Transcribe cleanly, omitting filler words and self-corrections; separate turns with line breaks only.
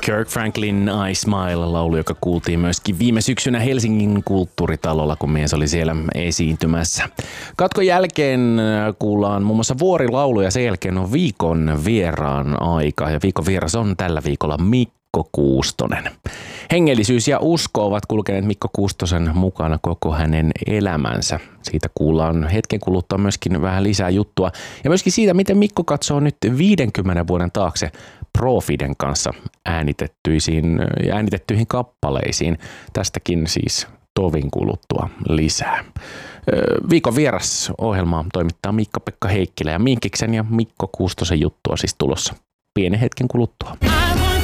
Kirk Franklin I Smile-laulu, joka kuultiin myöskin viime syksynä Helsingin kulttuuritalolla, kun mies oli siellä esiintymässä. Katkon jälkeen kuullaan muun muassa Vuorilaulu ja sen jälkeen on viikon vieraan aika. Ja viikon vieras on tällä viikolla Mikko Kuustonen. Hengellisyys ja usko ovat kulkeneet Mikko Kuustosen mukana koko hänen elämänsä. Siitä kuullaan hetken kuluttua myöskin vähän lisää juttua. Ja myöskin siitä, miten Mikko katsoo nyt 50 vuoden taakse Profiden kanssa äänitettyihin kappaleisiin. Tästäkin siis tovin kuluttua lisää. Viikon vieras -ohjelmaa toimittaa Miikka-Pekka Heikkilä ja Minkiksen ja Mikko Kuustosen juttua siis tulossa pienen hetken kuluttua.